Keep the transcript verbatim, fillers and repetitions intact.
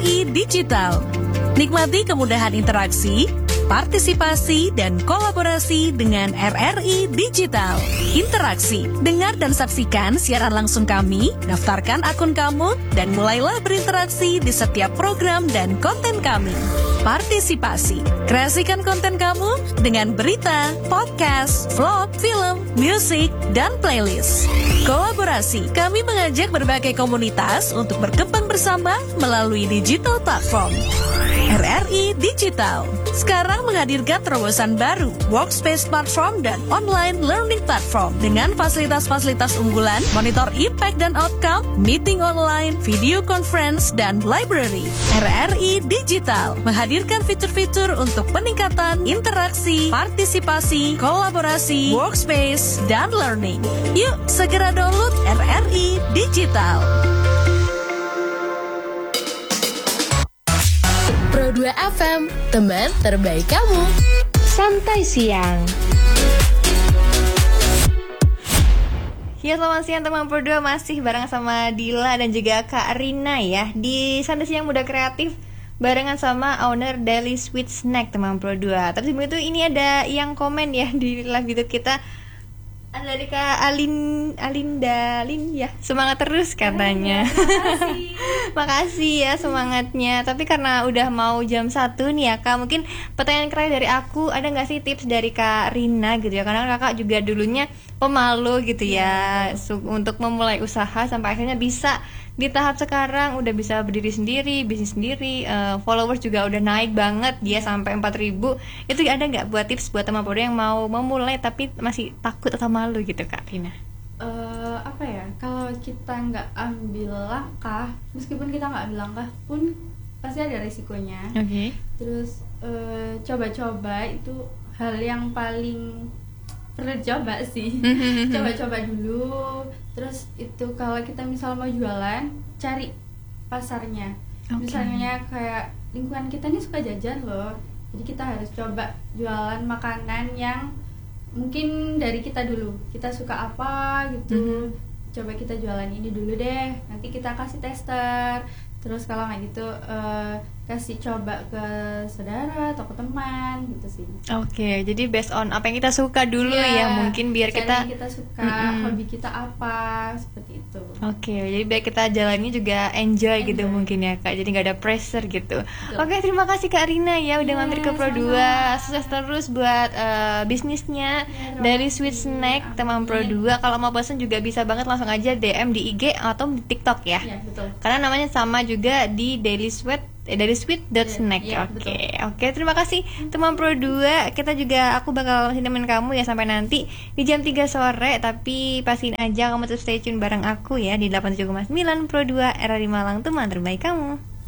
I Digital. Nikmati kemudahan interaksi, partisipasi, dan kolaborasi dengan R R I Digital. Interaksi, dengar dan saksikan siaran langsung kami, daftarkan akun kamu, dan mulailah berinteraksi di setiap program dan konten kami. Partisipasi, kreasikan konten kamu dengan berita, podcast, vlog, film, musik, dan playlist. Kolaborasi, kami mengajak berbagai komunitas untuk berkembang bersama melalui digital platform. R R I Digital sekarang menghadirkan terobosan baru, workspace platform dan online learning platform dengan fasilitas-fasilitas unggulan, monitor impact dan outcome, meeting online, video conference, dan library. R R I Digital menghadirkan fitur-fitur untuk peningkatan interaksi, partisipasi, kolaborasi, workspace, dan learning. Yuk, segera download R R I Digital. Pro dua F M, teman terbaik kamu. Santai siang. Ya, selamat siang teman Pro dua, masih bareng sama Dila dan juga Kak Rina ya di Santai Siang Muda Kreatif barengan sama owner Daily Sweet Snack teman Pro dua. Tapi sebelum itu ini ada yang komen ya di live video kita. Ada dari Kak Alin Alinda Lin ya, semangat terus katanya. Makasih. Makasih ya semangatnya. Tapi karena udah mau jam satu nih ya Kak, mungkin pertanyaan terakhir dari aku, ada nggak sih tips dari Kak Rina gitu ya? Karena Kakak juga dulunya pemalu gitu ya, ya untuk memulai usaha sampai akhirnya bisa di tahap sekarang udah bisa berdiri sendiri, bisnis sendiri, uh, followers juga udah naik banget, dia sampai empat ribu. Itu ada nggak buat tips buat teman Pro yang mau memulai tapi masih takut atau malu gitu Kak Rina? Uh, apa ya, kalau kita nggak ambil langkah, meskipun kita nggak ambil langkah pun pasti ada resikonya. Oke. Okay. Terus uh, coba-coba itu hal yang paling perlu coba sih. Coba-coba dulu. Terus itu kalau kita misal mau jualan, cari pasarnya. Okay. Misalnya kayak lingkungan kita ini suka jajan loh, jadi kita harus coba jualan makanan yang mungkin dari kita dulu, kita suka apa gitu. Mm-hmm. Coba kita jualan ini dulu deh, nanti kita kasih tester. Terus kalau nggak gitu uh, kasih coba ke saudara atau ke teman gitu sih. Oke, okay, jadi based on apa yang kita suka dulu yeah, ya, mungkin biar kita kita suka, mm-hmm. hobi kita apa, seperti itu. Oke, okay, jadi biar kita jalannya juga enjoy, enjoy gitu mungkin ya Kak, jadi nggak ada pressure gitu. Oke, okay, terima kasih Kak Rina ya udah yeah, mampir ke Pro dua. Sukses terus buat uh, bisnisnya yeah, dari Sweet Snack teman Pro dua. Kalau mau pesen juga bisa banget langsung aja D M di I G atau di TikTok ya. Yeah, betul. Karena namanya sama juga di Daily Sweet eh, dari sweet dot snack. Yeah, yeah, oke. Okay. Oke, okay, terima kasih teman Pro dua. Kita juga aku bakal masih nemenin kamu ya sampai nanti di jam tiga sore, tapi pastiin aja kamu tetap stay tune bareng aku ya di delapan puluh tujuh koma sembilan Pro dua R R I Malang, teman terbaik kamu.